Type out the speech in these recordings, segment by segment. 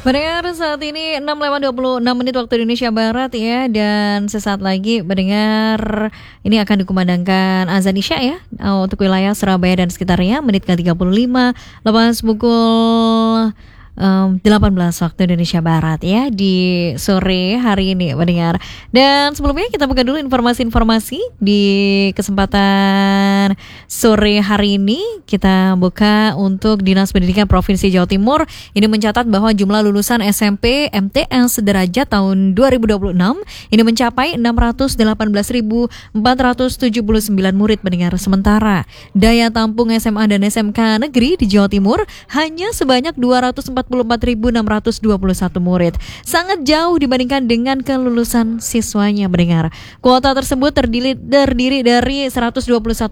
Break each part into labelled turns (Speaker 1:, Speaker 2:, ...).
Speaker 1: Mendengar saat ini 6:26 waktu Indonesia Barat ya. Dan sesaat lagi mendengar ini akan dikumandangkan azan Isya ya, untuk wilayah Surabaya dan sekitarnya. Menit ke-35 lepas pukul 18 waktu Indonesia Barat ya, di sore hari ini mendengar. Dan sebelumnya kita buka dulu informasi-informasi di kesempatan sore hari ini. Kita buka untuk Dinas Pendidikan Provinsi Jawa Timur. Ini mencatat bahwa jumlah lulusan SMP MTS sederajat tahun 2026 ini mencapai 618.479 murid mendengar. Sementara daya tampung SMA dan SMK negeri di Jawa Timur hanya sebanyak 244.621 murid. Sangat jauh dibandingkan dengan kelulusan siswanya mendengar. Kuota tersebut terdiri dari 121.538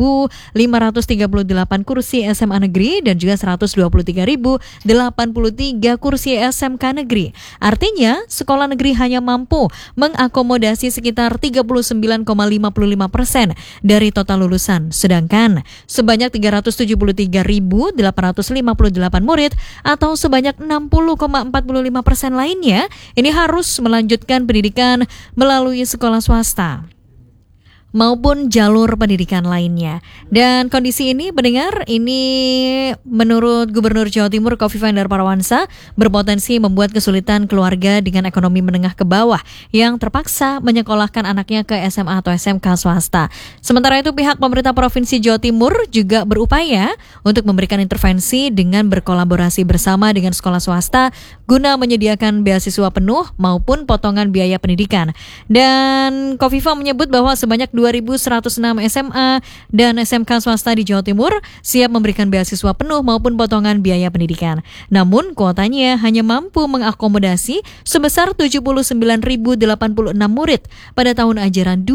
Speaker 1: kursi SMA negeri dan juga 123.083 kursi SMK negeri. Artinya, sekolah negeri hanya mampu mengakomodasi sekitar 39,55% dari total lulusan. Sedangkan sebanyak 373.858 murid atau sebanyak 60,45% lainnya ini harus melanjutkan pendidikan melalui sekolah swasta maupun jalur pendidikan lainnya. Dan kondisi ini mendengar, ini menurut Gubernur Jawa Timur Khofifah Indar Parawansa berpotensi membuat kesulitan keluarga dengan ekonomi menengah ke bawah yang terpaksa menyekolahkan anaknya ke SMA atau SMK swasta. Sementara itu pihak pemerintah Provinsi Jawa Timur juga berupaya untuk memberikan intervensi dengan berkolaborasi bersama dengan sekolah swasta guna menyediakan beasiswa penuh maupun potongan biaya pendidikan. Dan Khofifah menyebut bahwa sebanyak 2.106 SMA dan SMK swasta di Jawa Timur siap memberikan beasiswa penuh maupun potongan biaya pendidikan. Namun kuotanya hanya mampu mengakomodasi sebesar 79.086 murid pada tahun ajaran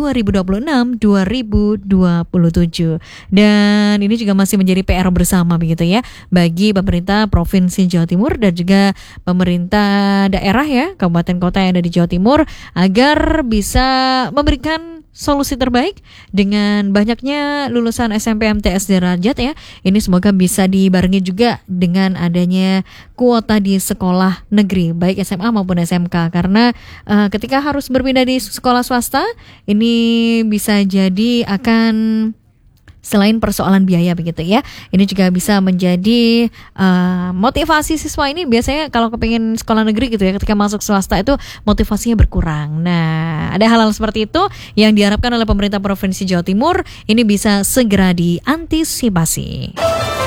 Speaker 1: 2026-2027. Dan ini juga masih menjadi PR bersama begitu ya bagi pemerintah Provinsi Jawa Timur dan juga pemerintah daerah ya, kabupaten kota yang ada di Jawa Timur agar bisa memberikan solusi terbaik dengan banyaknya lulusan SMP MTS derajat ya. Ini semoga bisa dibarengi juga dengan adanya kuota di sekolah negeri baik SMA maupun SMK, karena ketika harus berpindah di sekolah swasta ini bisa jadi akan selain persoalan biaya begitu ya, ini juga bisa menjadi motivasi siswa ini biasanya kalau kepingin sekolah negeri gitu ya, ketika masuk swasta itu motivasinya berkurang. Nah, ada hal-hal seperti itu yang diharapkan oleh pemerintah Provinsi Jawa Timur ini bisa segera diantisipasi.